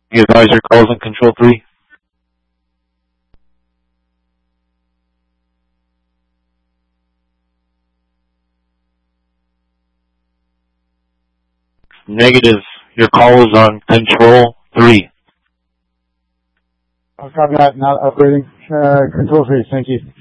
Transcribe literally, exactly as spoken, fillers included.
You advise your calls on control three. Negative. Your call is on control three. I'll copy that. Not upgrading. Uh, control three. Thank you.